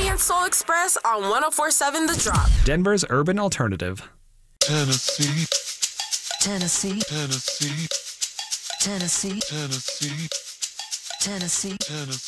and Soul Express on 104.7 The Drop. Denver's urban alternative. Tennessee, Tennessee, Tennessee, Tennessee, Tennessee, Tennessee, Tennessee.